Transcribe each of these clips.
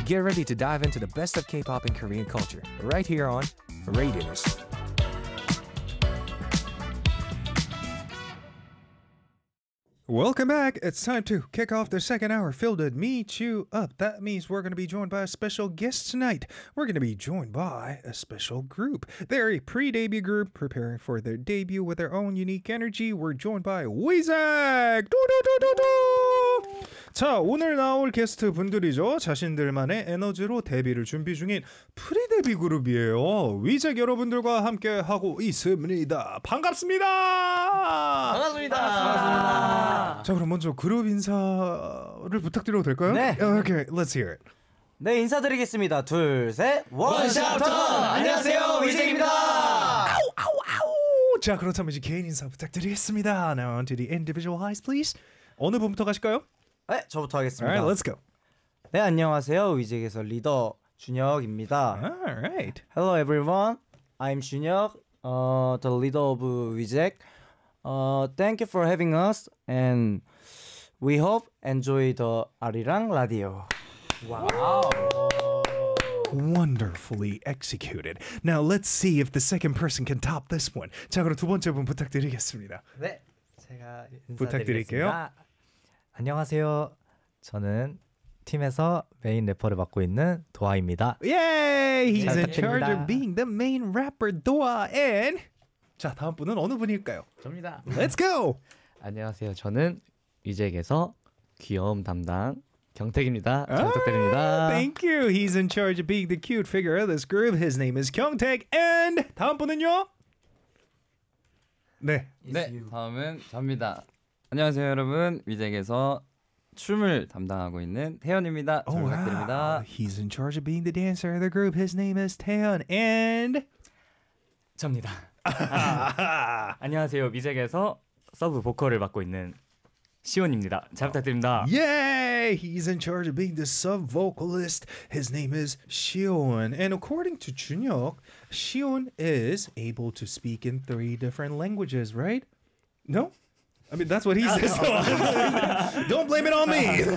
Get ready to dive into the best of K-pop and Korean culture right here on Radius. Welcome back. It's time to kick off the second hour filled with Meet You Up. That means we're going to be joined by a special guest tonight. We're going to be joined by a special group. They're a pre-debut group preparing for their debut with their own unique energy. We're joined by 위잭! 자, 오늘 나올 게스트 분들이죠. 자신들만의 에너지로 데뷔를 준비 중인 프리데뷔 그룹이에요. 위잭 여러분들과 함께 하고 있습니다. 반갑습니다. 반갑습니다. 자, 그럼 먼저 그룹 인사를 부탁드려도 될까요? 네. Okay, let's hear it. 네, 인사드리겠습니다. 둘, 셋. 원샷 턴! 안녕하세요, 위잭입니다. 아우. 자, 그렇다면 이제 개인 인사 부탁드리겠습니다. Now on to the individual highs, please. 어느 분부터 가실까요? 네, 저부터 하겠습니다. Alright, let's go. 네, 안녕하세요. 위잭에서 리더 준혁입니다. Alright. Hello everyone. I'm 준혁, the leader of 위잭. Thank you for having us and we hope enjoy the 아리랑 라디오. Wow. Wonderfully executed. Now let's see if the second person can top this one. 자, 그럼 두 번째 분 부탁드리겠습니다. 네, 제가 부탁드릴게요. 인사드리겠습니다. 안녕하세요. 저는 팀에서 메인 래퍼를 맡고 있는 도아입니다. Yay! He's 잘 in charge of 부탁드립니다. being the main rapper, Doa. And 자, 다음 분은 어느 분일까요? 접니다. Let's go. 안녕하세요. 저는 위잭에서 귀여움 담당 경택입니다. 잘 부탁드립니다. Thank you. He's in charge of being the cute figure of this group. His name is Kyungtaek. And 다음 분은요? 네. 네, 다음은 접니다. 안녕하세요, 여러분. 위잭에서 춤을 담당하고 있는 태연입니다. 잘 부탁드립니다. He's in charge of being the dancer of the group. His name is Taeyeon. And 접니다. 안녕하세요. 위잭에서 서브 보컬을 맡고 있는 시온입니다. 잘 부탁드립니다. yay! He's in charge of being the sub-vocalist. His name is Shion. And according to Junhyuk, Shion is able to speak in 3 different languages, right? No? I mean, that's what he says. Don't blame it on me.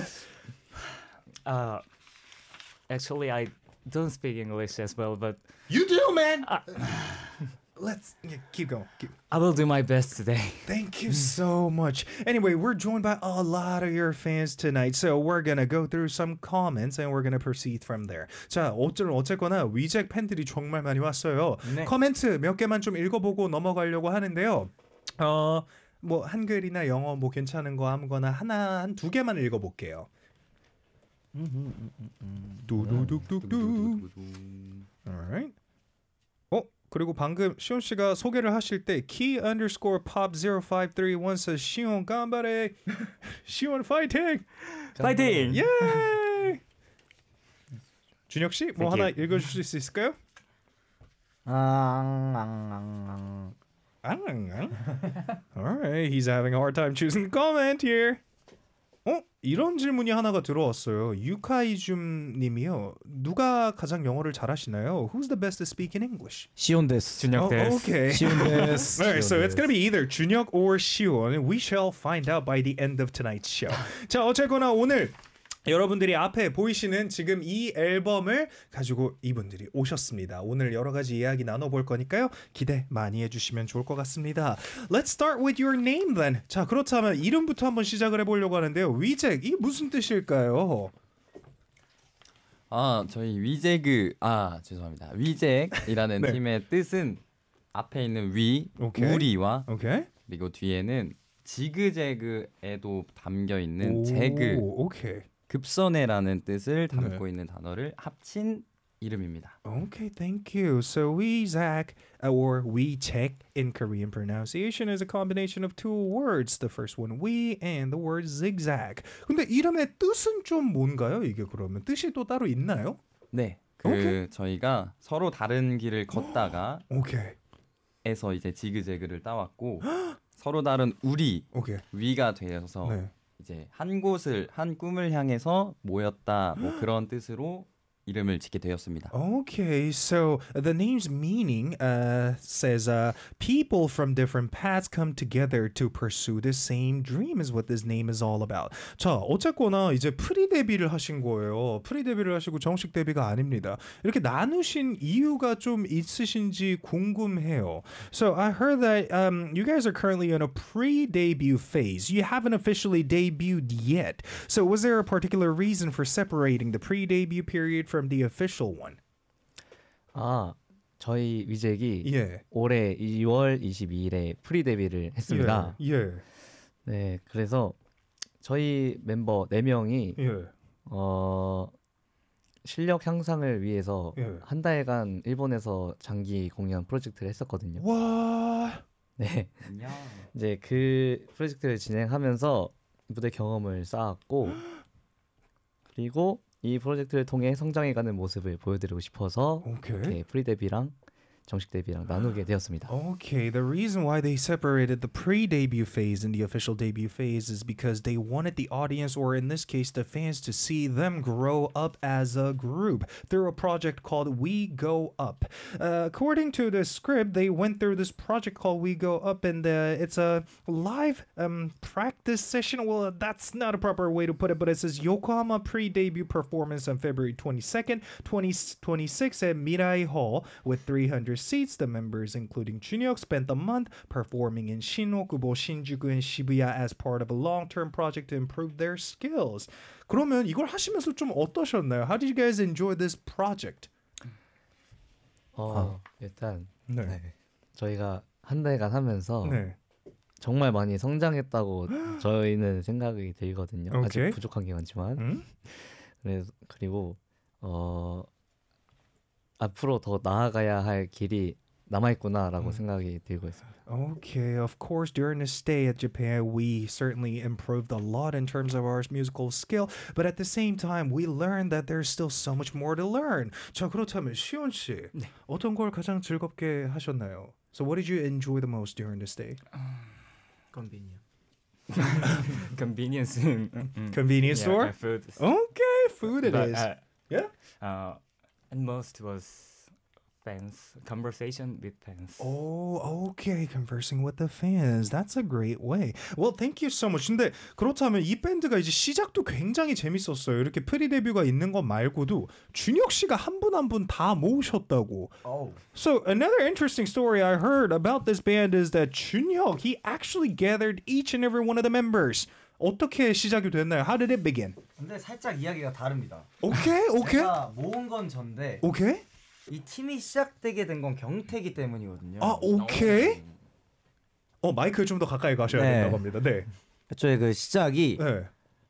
Actually, I don't speak English as well, but You do, man. Let's keep going. I will do my best today. Thank you so much. Anyway, we're joined by a lot of your fans tonight, so we're gonna go through some comments and we're gonna proceed from there. 자, 어쨌거나 위잭 팬들이 정말 많이 왔어요. 네. 코멘트 몇 개만 좀 읽어보고 넘어가려고 하는데요. 뭐 한글이나 영어 뭐 괜찮은 거 아무거나 한 두 개만 읽어볼게요. 두두둑둑둑. Alright. 그리고 방금 시온 씨가 소개를 하실 때 key_pop0531 says 시온 간발에 시온 파이팅! 파이팅! 예! 준혁 씨, 뭐 하나 읽어주실 수 있을까요? Alright, he's having a hard time choosing a comment here. 이런 질문이 하나가 들어왔어요. 유카이줌 님이요. 누가 가장 영어를 잘하시나요? Who's the best at speaking English? 시온 데스. 준혁 데스. Okay. 시온 데스. Alright, so it's gonna be either 준혁 or 시온. We shall find out by the end of tonight's show. 자, 어쨌거나 오늘 여러분들이 앞에 보이시는 지금 이 앨범을 가지고 이분들이 오셨습니다. 오늘 여러 가지 이야기 나눠볼 거니까요. 기대 많이 해주시면 좋을 것 같습니다. Let's start with your name then. 자, 그렇다면 이름부터 한번 시작을 해보려고 하는데요. 위잭, 이 무슨 뜻일까요? 저희 죄송합니다. 위잭이라는 네. 팀의 뜻은 앞에 있는 오케이. 우리와 오케이. 그리고 뒤에는 지그재그에도 담겨 있는 재그, 오케이. 급선회라는 뜻을 담고 있는 단어를 합친 이름입니다. Okay, thank you. So 위잭 or 위잭 in Korean pronunciation is a combination of 2 words. The first one we and the word zigzag. 근데 이름의 뜻은 좀 뭔가요? 이게 그러면 뜻이 또 따로 있나요? 네, 오케이. 저희가 서로 다른 길을 걷다가 오케이. 에서 이제 지그재그를 따왔고 서로 다른 오케이. 위가 되어서 네. 이제 한 꿈을 향해서 모였다 뭐 그런 뜻으로 이름을 짓게 되었습니다. Okay, so the name's meaning says people from different paths come together to pursue the same dream is what this name is all about. 자, 어쨌거나 이제 프리 데뷔를 하신 거예요. 프리 데뷔를 하시고 정식 데뷔가 아닙니다. 이렇게 나누신 이유가 좀 있으신지 궁금해요. So I heard that you guys are currently in a pre-debut phase. You haven't officially debuted yet. So was there a particular reason for separating the pre-debut period from the official one? 아, 저희 위잭이 예. 올해 2월 22일에 프리 데뷔를 했습니다. 예. 네, 그래서 저희 멤버 4명이 예. 실력 향상을 위해서 예. 한 달간 일본에서 장기 공연 프로젝트를 했었거든요. 와. 네, 이제 그 프로젝트를 진행하면서 무대 경험을 쌓았고 그리고 이 프로젝트를 통해 성장해가는 모습을 보여드리고 싶어서 Okay. 이렇게 프리 데뷔랑 정식 데뷔랑 나누게 되었습니다. Okay, the reason why they separated the pre-debut phase and the official debut phase is because they wanted the audience, or in this case, the fans, to see them grow up as a group through a project called We Go Up. According to the script, they went through this project called We Go Up, and it's a live practice session. Well, that's not a proper way to put it, but it says Yokohama pre-debut performance on February 22nd, 2026 at Mirai Hall with 300 seats. The members, including Junhyuk, spent the month performing in Shin-Okubo, Shinjuku, and Shibuya as part of a long-term project to improve their skills. 그러면 이걸 하시면서 좀 어떠셨나요? How did you guys enjoy this project? 일단 네. 저희가 한 달간 하면서 네. 정말 많이 성장했다고 저희는 생각이 들거든요. 오케이. 아직 부족한 게 많지만. 그리고 앞으로 더 나아가야 할 길이 남아있구나라고 생각이 들고 있습니다. Okay, of course, during this stay at Japan, we certainly improved a lot in terms of our musical skill, but at the same time, we learned that there's still so much more to learn. 자, 그렇다면 시온 씨, 어떤 걸 가장 즐겁게 하셨나요? So what did you enjoy the most during this stay? Convenience. Convenience store? Food. Okay, food it But, is. Yeah? And most was fans, conversation with fans. Oh, okay. Conversing with the fans. That's a great way. Well, thank you so much. 근데 그렇다면 이 밴드가 이제 시작도 굉장히 재밌었어요. 이렇게 프리 데뷔가 있는 것 말고도 준혁 씨가 한 분 한 분 다 모으셨다고. Oh. So another interesting story I heard about this band is that 준혁, he actually gathered each and every one of the members. 어떻게 시작이 됐나요? How did it begin? 근데 살짝 이야기가 다릅니다. Okay, okay. 제가 모은 건 전데 Okay. 이 팀이 시작되게 된 건 경태기 때문이거든요. 아, 오케이. 마이크를 좀 더 가까이 가셔야 네. 된다고 합니다. 네. 애초에 그 시작이 네.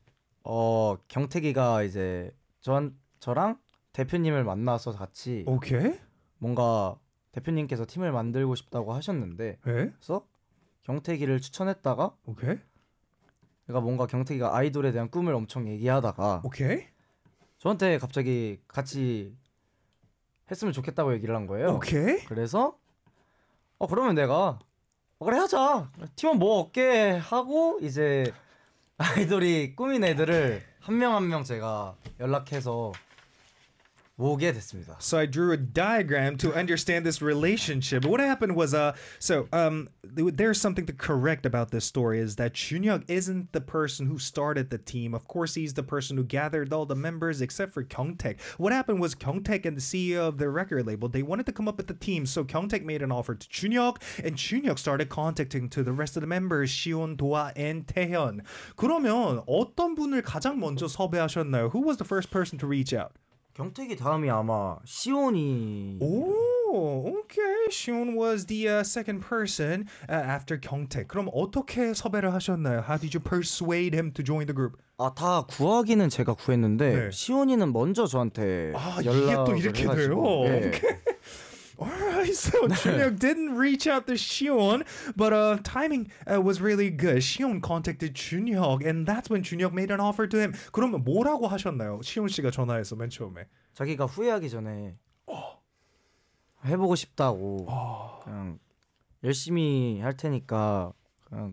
경태기가 이제 저랑 대표님을 만나서 같이 오케이. 뭔가 대표님께서 팀을 만들고 싶다고 하셨는데 네. 그래서 경태기를 추천했다가 오케이. 제가 뭔가 경태기가 아이돌에 대한 꿈을 엄청 얘기하다가 오케이. 저한테 갑자기 같이 했으면 좋겠다고 얘기를 한 거예요. 오케이. 그래서 그러면 내가 그래 하자. 팀원 뭐 없게 하고 이제 아이돌이 꾸민 애들을 한 명 한 명 제가 연락해서 모으게 됐습니다. So I drew a diagram to understand this relationship. What happened was, there's something to correct about this story is that Junhyuk isn't the person who started the team. Of course, he's the person who gathered all the members except for Kyungtaek. What happened was Kyungtaek and the CEO of the record label, they wanted to come up with the team. So Kyungtaek made an offer to Junhyuk, and Junhyuk started contacting to the rest of the members, Shion, Doa, and Taehyun. 그러면 어떤 분을 가장 먼저 섭외하셨나요? Who was the first person to reach out? 경태기 다음이 아마 시온이. Oh, okay. Shion was the second person after Kyungtaek. 그럼 어떻게 섭외를 하셨나요? How did you persuade him to join the group? 다 구하기는 제가 구했는데 네. 시온이는 먼저 저한테 이게 또 연락을 이렇게 해가지고. 돼요. 예. Okay. Alright, so Junhyuk didn't reach out to Shion, but timing was really good. Shion contacted Junhyuk, and that's when Junhyuk made an offer to him. 그러면 뭐라고 하셨나요? 시온 씨가 전화해서 맨 처음에. 자기가 후회하기 전에 해보고 싶다고 그냥 열심히 할 테니까 그냥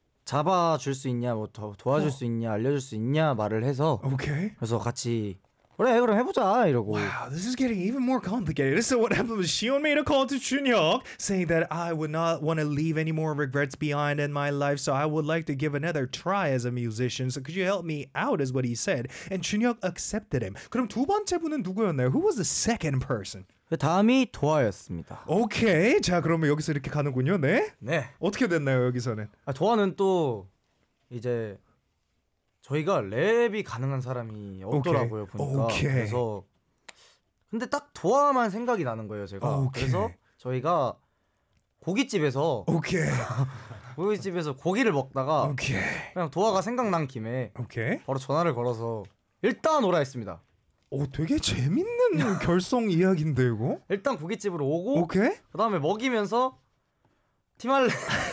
잡아줄 수 있냐 뭐 더 도와줄 수 있냐 알려줄 수 있냐 말을 해서 Okay. 그래서 같이 그래 그럼 해보자 이러고. Wow, this is getting even more complicated. So what happened was Shion made a call to Chunhyuk saying that I would not want to leave any more regrets behind in my life, so I would like to give another try as a musician. So could you help me out is what he said. And Chunhyuk accepted him. 그럼 두 번째 분은 누구였나요? Who was the second person? 그 다음이 도아였습니다. 오케이. 자, 그러면 여기서 이렇게 가는군요. 네. 네. 어떻게 됐나요, 여기서는? 도아는 또 이제 저희가 랩이 가능한 사람이 없더라고요 보니까. 오케이. 그래서 근데 딱 도아만 생각이 나는 거예요 제가. 오케이. 그래서 저희가 고깃집에서 오케이. 고기를 먹다가 오케이. 그냥 도아가 생각난 김에 오케이. 바로 전화를 걸어서 일단 오라 했습니다. 오, 되게 재밌는 결성 이야기인데 이거? 일단 고깃집으로 오고 오케이. 그다음에 먹이면서 팀할래.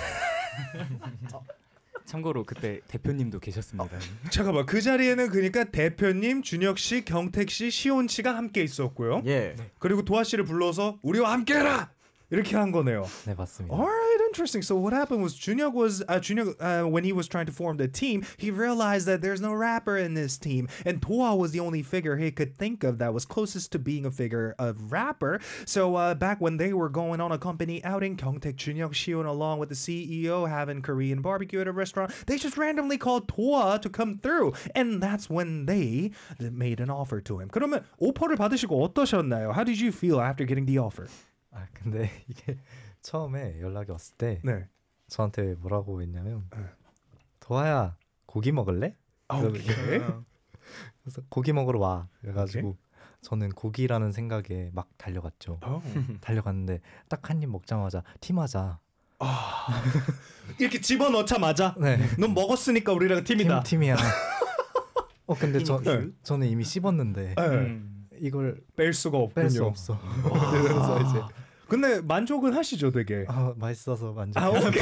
참고로 그때 대표님도 계셨습니다. 잠깐만, 그 자리에는 그러니까 대표님, 준혁 씨, 경택 씨, 시온 씨가 함께 있었고요. 예. 그리고 도아 씨를 불러서 우리와 함께해라 이렇게 한 거네요. 네 맞습니다. Alright, interesting. So what happened was Junhyuk when he was trying to form the team, he realized that there's no rapper in this team, and Toa was the only figure he could think of that was closest to being a figure of rapper. So back when they were going on a company outing, Kyungtaek, Junhyuk, Shion, along with the CEO having Korean barbecue at a restaurant, they just randomly called Toa to come through, and that's when they made an offer to him. 그러면 오퍼를 받으시고 어떠셨나요? How did you feel after getting the offer? 아 근데 이게 처음에 연락이 왔을 때 네. 저한테 뭐라고 했냐면 도아야 고기 먹을래? 오케이. 그래서 고기 먹으러 와. 그래가지고 저는 고기라는 생각에 막 달려갔죠. 달려갔는데 딱 한 입 먹자마자 팀하자. 이렇게 집어넣자마자 네. 넌 먹었으니까 우리랑 팀이다. 팀이야. 근데 저는 이미 씹었는데 네. 이걸 뺄 수가 없군요. 뺄 수 없어. 그래서 이제 근데 만족은 하시죠, 되게. 맛있어서 만족. 오케이.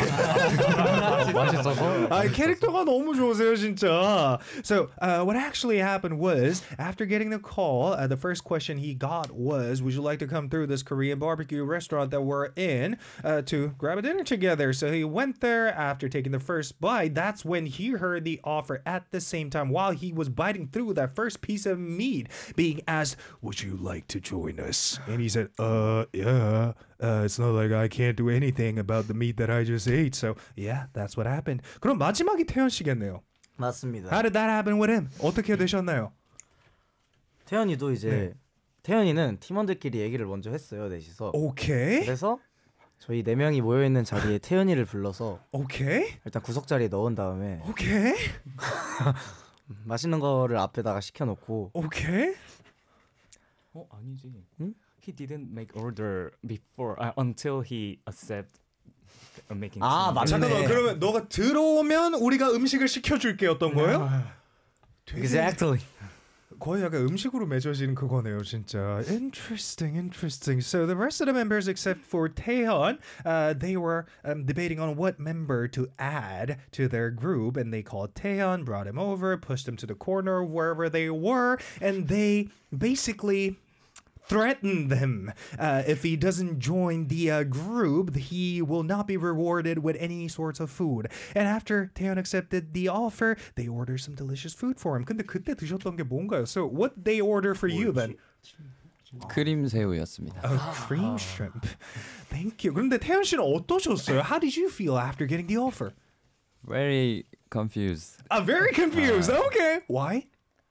맛있어서. 캐릭터가 너무 좋으세요, 진짜. So what actually happened was after getting the call, the first question he got was, "Would you like to come through this Korean barbecue restaurant that we're in to grab a dinner together?" So he went there. After taking the first bite, that's when he heard the offer. At the same time, while he was biting through that first piece of meat, being asked, "Would you like to join us?" And he said, yeah. It's not like I can't do anything about the meat that I just ate. So yeah, that's what happened. 그럼 마지막이 태연 씨겠네요. 맞습니다. How did that happen with him? 어떻게 되셨나요? 태연이도 이제 태연이는 팀원들끼리 얘기를 먼저 했어요 넷이서. 오케이. 그래서 저희 네 명이 모여 있는 자리에 태연이를 불러서 오케이. 일단 구석 자리에 넣은 다음에 오케이. 맛있는 거를 앞에다가 시켜놓고. 오케이. 아니지. 응? He didn't make order before until he accept making. 맞네. 잠깐만, 그러면 너가 들어오면 우리가 음식을 시켜줄게 어떤 거예요? Exactly. 거의 약간 음식으로 맺어진 그거네요, 진짜. Interesting. So the rest of the members, except for Taehyun, they were debating on what member to add to their group, and they called Taehyun, brought him over, pushed him to the corner wherever they were, and they basically threatened him. If he doesn't join the group, he will not be rewarded with any sorts of food. And after Taehyun accepted the offer, they ordered some delicious food for him. 근데 그때 드셨던 게 뭔가요? So what did they order for you then? 크림 새우였습니다. Cream shrimp. Thank you. 그런데 태연 씨는 어떠셨어요? How did you feel after getting the offer? Very confused. Very confused. Okay. Why?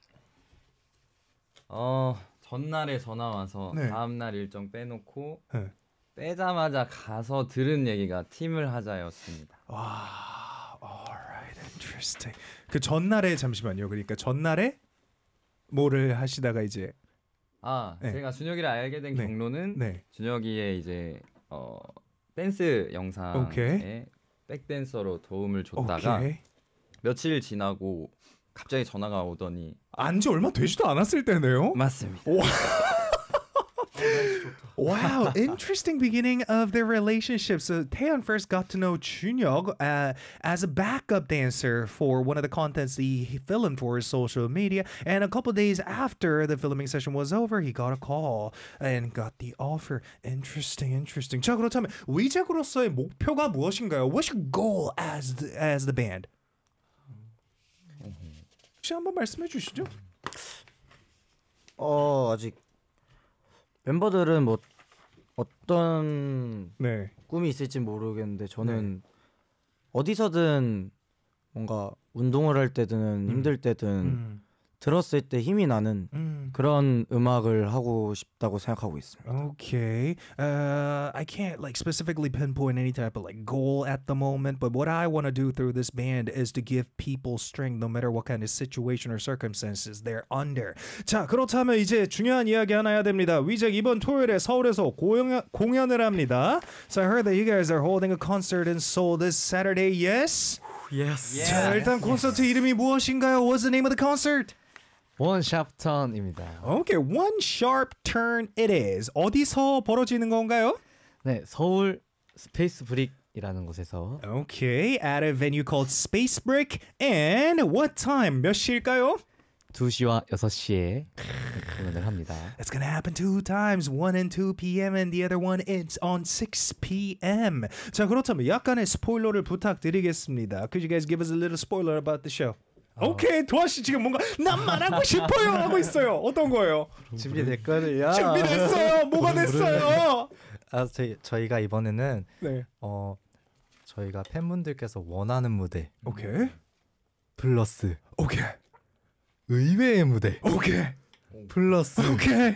전날에 전화 와서 네. 다음날 일정 빼놓고 네. 빼자마자 가서 들은 얘기가 팀을 하자였습니다. Alright, interesting. 그 전날에 잠시만요. 그러니까 전날에 뭐를 하시다가 이제 네. 제가 준혁이를 알게 된 네. 경로는 네. 준혁이의 이제 댄스 영상에 오케이. 백댄서로 도움을 줬다가 오케이. 며칠 지나고 갑자기 전화가 오더니 안지 얼마 되지도 않았을 때네요. 맞습니다. Wow, interesting beginning of their relationship. So Taehyun first got to know Chunhyuk as a backup dancer for one of the contents he filmed for his social media. And a couple days after the filming session was over, he got a call and got the offer. Interesting. 자, 그렇다면 위잭으로서의 목표가 무엇인가요? What's your goal as the band? 혹시 한번 말씀해 주시죠. 아직 멤버들은 뭐 어떤 네. 꿈이 있을지 모르겠는데 저는 어디서든 뭔가 운동을 할 때든 힘들 때든 들었을 때 힘이 나는 그런 음악을 하고 싶다고 생각하고 있습니다. Okay. I can't like specifically pinpoint any type of like goal at the moment, but what I want to do through this band is to give people strength no matter what kind of situation or circumstances they're under. 자, 그렇다면 이제 중요한 이야기 하나 해야 됩니다. 위잭 이번 토요일에 서울에서 공연을 합니다. So I heard that you guys are holding a concert in Seoul this Saturday. Yes? Yes. 자, 일단 콘서트 이름이 무엇인가요? What's the name of the concert? 원샵 턴입니다. Okay, One Sharp Turn it is. 어디서 벌어지는 건가요? 네, 서울 스페이스 브릭이라는 곳에서 Okay, at a venue called Space Brick. And what time? 몇 시일까요? 2시와 6시에 공연을 합니다. It's gonna happen 2 times, 1 and 2 p.m. and the other one is on 6 p.m. 자, 그렇다면 약간의 스포일러를 부탁드리겠습니다. Could you guys give us a little spoiler about the show? 오케이, 도아 씨 지금 뭔가 난 말하고 싶어요 하고 있어요. 어떤 거예요? 준비됐거든요. 준비됐어요. 뭐가 됐어요? 저희가 이번에는 네. 저희가 팬분들께서 원하는 무대 오케이. 플러스 오케이. 의외의 무대 오케이. 플러스 오케이.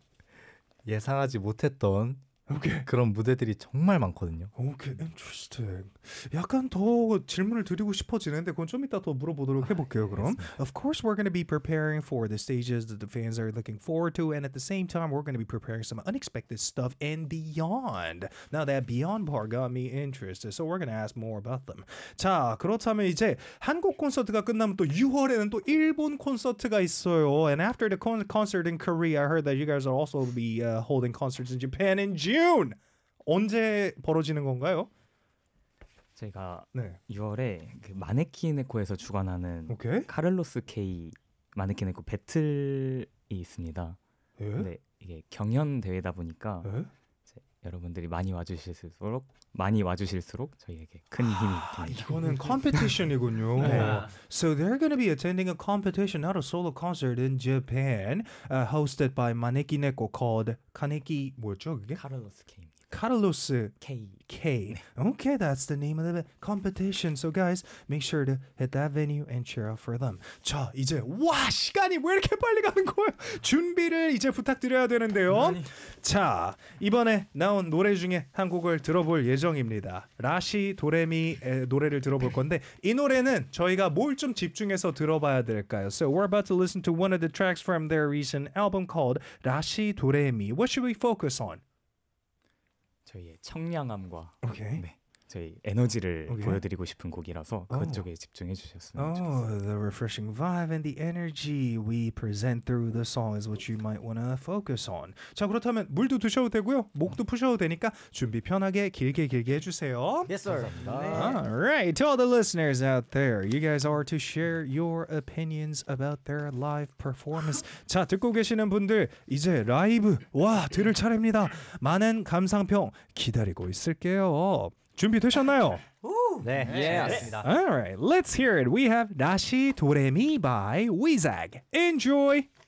예상하지 못했던 오케이. 그런 무대들이 정말 많거든요. 오케이, interesting. 약간 더 질문을 드리고 싶어지는데 그건 좀 이따 더 물어보도록 해볼게요. 그럼, of course, we're going to be preparing for the stages that the fans are looking forward to, and at the same time, we're going to be preparing some unexpected stuff and beyond. Now that beyond part got me interested, so we're going to ask more about them. 자, 그렇다면 이제 한국 콘서트가 끝나면 또 6월에는 또 일본 콘서트가 있어요. And after the concert in Korea, I heard that you guys will also be holding concerts in Japan in June. 언제 벌어지는 건가요? 저희가 네. 6월에 그 마네키네코에서 주관하는 오케이. 카를로스 K 마네키네코 배틀이 있습니다. 예? 근데 이게 경연 대회다 보니까 예? 이제 여러분들이 많이 와주실수록 저희에게 큰 힘이 됩니다. 이거는 컴피티션이군요. 네. So they're going to be attending a competition, not a solo concert in Japan, hosted by Maneki Neko called Kaneki 뭐였죠 그게? 카를로스 K입니다. Carlos K. K. Okay, that's the name of the competition. So guys, make sure to hit that venue and cheer out for them. 자, 이제 와 시간이 왜 이렇게 빨리 가는 거예요? 준비를 이제 부탁드려야 되는데요. 자, 이번에 나온 노래 중에 한 곡을 들어볼 예정입니다. 라시 도레미의 노래를 들어볼 건데 이 노래는 저희가 뭘 좀 집중해서 들어봐야 될까요? So we're about to listen to one of the tracks from their recent album called 라시 도레미. What should we focus on? 저희의 청량함과 Okay. 네, 저희 에너지를 오케이. 보여드리고 싶은 곡이라서 그쪽에 집중해 주셨으면 좋겠습니다. Oh, the refreshing vibe and the energy we present through the song is what you might want to focus on. 자, 그렇다면 물도 드셔도 되고요. 목도 푸셔도 되니까 준비 편하게 길게 해주세요. Yes, sir. All right, to all the listeners out there, you guys are to share your opinions about their live performance. 자, 듣고 계시는 분들 이제 라이브 와 들을 차례입니다. 많은 감상평 기다리고 있을게요. 준비되셨나요? 네. Yes. All right, let's hear it. We have Dashi Doremi by Wizag. Enjoy.